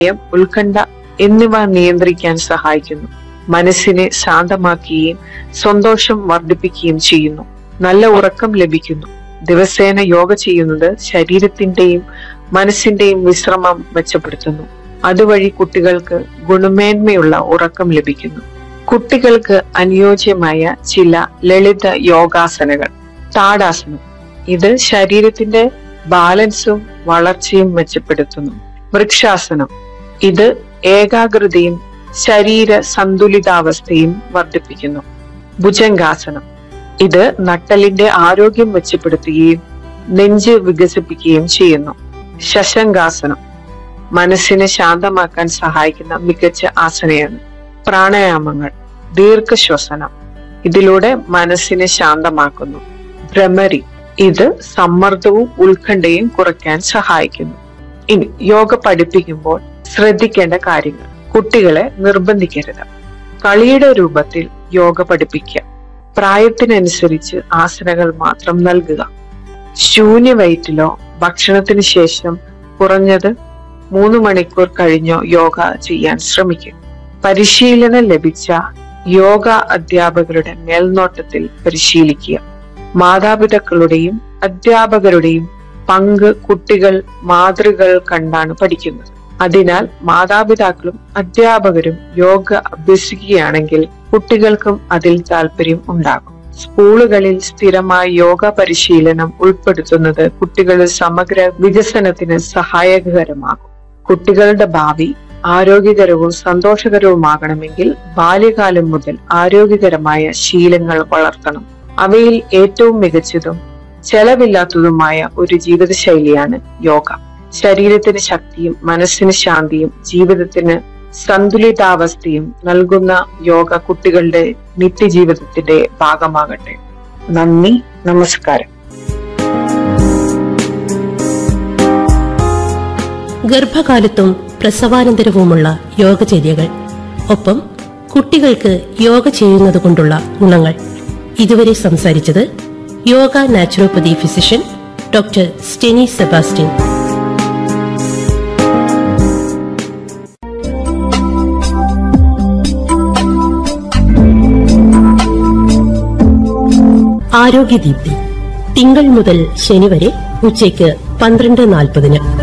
ഉത്കണ്ഠ എന്നിവ നിയന്ത്രിക്കാൻ സഹായിക്കുന്നു. മനസ്സിനെ ശാന്തമാക്കുകയും സന്തോഷം വർദ്ധിപ്പിക്കുകയും ചെയ്യുന്നു. നല്ല ഉറക്കം ലഭിക്കുന്നു. ദിവസേന യോഗ ചെയ്യുന്നത് ശരീരത്തിന്റെയും മനസ്സിന്റെയും വിശ്രമം മെച്ചപ്പെടുത്തുന്നു. അതുവഴി കുട്ടികൾക്ക് ഗുണമേന്മയുള്ള ഉറക്കം ലഭിക്കുന്നു. കുട്ടികൾക്ക് അനുയോജ്യമായ ചില ലളിത യോഗാസനകൾ. താടാസനം. ഇത് ശരീരത്തിന്റെ ബാലൻസും വളർച്ചയും മെച്ചപ്പെടുത്തുന്നു. വൃക്ഷാസനം. ഇത് ഏകാഗ്രതയും ശരീര സന്തുലിതാവസ്ഥയും വർദ്ധിപ്പിക്കുന്നു. ഭുജംഗാസനം. ഇത് നട്ടലിന്റെ ആരോഗ്യം മെച്ചപ്പെടുത്തുകയും നെഞ്ച് വികസിപ്പിക്കുകയും ചെയ്യുന്നു. ശശങ്കാസനം. മനസ്സിനെ ശാന്തമാക്കാൻ സഹായിക്കുന്ന മികച്ച ആസനയാണ്. പ്രാണായാമങ്ങൾ. ദീർഘശ്വസനം. ഇതിലൂടെ മനസ്സിനെ ശാന്തമാക്കുന്നു. ഭ്രമരി. ഇത് സമ്മർദ്ദവും ഉത്കണ്ഠയും കുറയ്ക്കാൻ സഹായിക്കുന്നു. ഇനി യോഗ പഠിപ്പിക്കുമ്പോൾ ശ്രദ്ധിക്കേണ്ട കാര്യങ്ങൾ. കുട്ടികളെ നിർബന്ധിക്കരുത്. കളിയുടെ രൂപത്തിൽ യോഗ പഠിപ്പിക്കുക. പ്രായത്തിനനുസരിച്ച് ആസനകൾ മാത്രം നൽകുക. ശൂന്യ വയറ്റിലോ ഭക്ഷണത്തിന് ശേഷം കുറഞ്ഞത് 3 മണിക്കൂർ കഴിഞ്ഞോ യോഗ ചെയ്യാൻ ശ്രമിക്കുക. പരിശീലനം ലഭിച്ച യോഗ അധ്യാപകരുടെ മേൽനോട്ടത്തിൽ പരിശീലിക്കുക. മാതാപിതാക്കളുടെയും അധ്യാപകരുടെയും പങ്ക്. കുട്ടികൾ മാതൃകകൾ കണ്ടാണ് പഠിക്കുന്നത്. അതിനാൽ മാതാപിതാക്കളും അധ്യാപകരും യോഗ അഭ്യസിക്കുകയാണെങ്കിൽ കുട്ടികൾക്കും അതിൽ താല്പര്യം ഉണ്ടാകും. സ്കൂളുകളിൽ സ്ഥിരമായ യോഗ പരിശീലനം ഉൾപ്പെടുത്തുന്നത് കുട്ടികളുടെ സമഗ്ര വികസനത്തിന് സഹായകരമാകും. കുട്ടികളുടെ ഭാവി ആരോഗ്യകരവും സന്തോഷകരവുമാകണമെങ്കിൽ ബാല്യകാലം മുതൽ ആരോഗ്യകരമായ ശീലങ്ങൾ വളർത്തണം. അവയിൽ ഏറ്റവും മികച്ചതും ചെലവില്ലാത്തതുമായ ഒരു ജീവിതശൈലിയാണ് യോഗ. ശരീരത്തിന് ശക്തിയും മനസ്സിന് ശാന്തിയും ജീവിതത്തിന് സന്തുലിതാവസ്ഥയും നൽകുന്ന യോഗ കുട്ടികളുടെ നിത്യജീവിതത്തിന്റെ ഭാഗമാകട്ടെ. നന്ദി, നമസ്കാരം. ഗർഭകാലത്തും പ്രസവാനന്തരവുമുള്ള യോഗചര്യകൾ, ഒപ്പം കുട്ടികൾക്ക് യോഗ ചെയ്യുന്നത് കൊണ്ടുള്ള ഗുണങ്ങൾ. ഇതുവരെ സംസാരിച്ചത് yoga naturopathy physician doctor Steny Sebastian. ആരോഗ്യദീപ്തി. തിങ്കൾ മുതൽ ശനി വരെ ഉച്ചയ്ക്ക് 12:40.